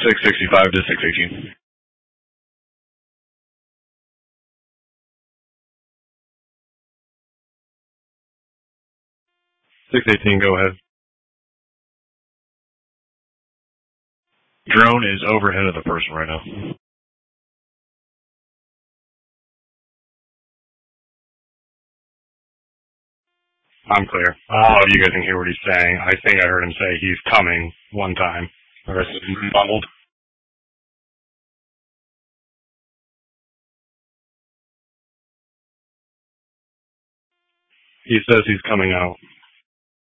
665 to 618. 618, go ahead. Drone is overhead of the person right now. I'm clear. I don't know if you guys can hear what he's saying. I think I heard him say he's coming one time. The rest is bundled. He says he's coming out.